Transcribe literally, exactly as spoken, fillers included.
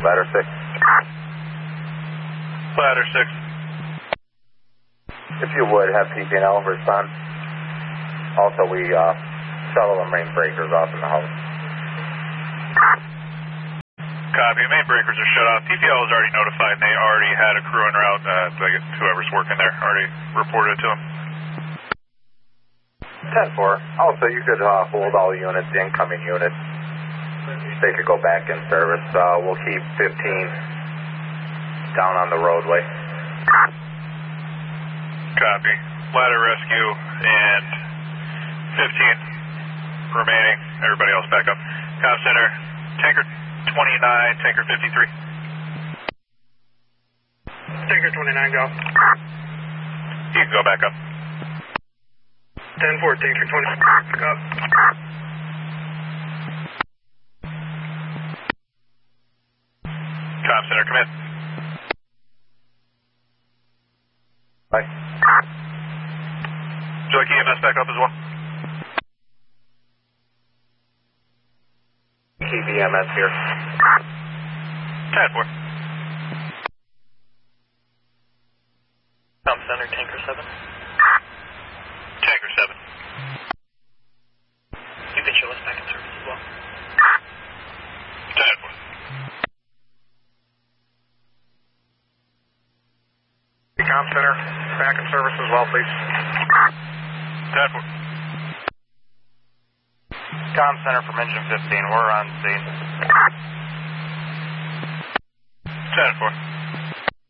Ladder six. Ladder six. If you would, have P P and L respond. Also, we uh, shuttle the main breakers off in the house. Copy. Main breakers are shut off. P P L was already notified. They already had a crew en route. Uh, I guess whoever's working there already reported it to them. ten four. Also, you could uh, hold all units, incoming units. They could go back in service. Uh, we'll keep fifteen down on the roadway. Copy. Ladder rescue and fifteen remaining. Everybody else back up. Comm center. Tanker twenty-nine, tanker fifty-three. Tanker twenty-nine, go. You can go back up. ten four, tanker twenty-nine, back up. Comm center, come in. Bye. Would you like E M S back up as well? Keep E M S here. ten four. Comm center, tanker seven. Tanker seven. You can show us back in service as well. ten four. Comm center, back in service as well, please. ten four. Comm center from engine fifteen, we're on scene. ten four.